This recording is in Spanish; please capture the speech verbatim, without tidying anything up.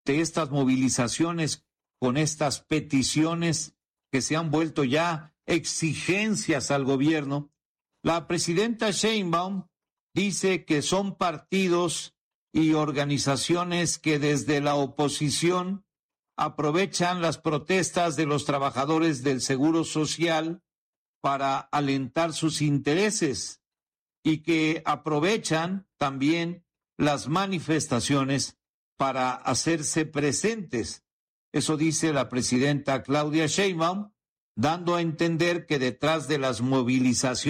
de estas movilizaciones, con estas peticiones que se han vuelto ya exigencias al gobierno, la presidenta Sheinbaum dice que son partidos y organizaciones que desde la oposición aprovechan las protestas de los trabajadores del Seguro Social para alentar sus intereses y que aprovechan también las manifestaciones para hacerse presentes. Eso dice la presidenta Claudia Sheinbaum, dando a entender que detrás de las movilizaciones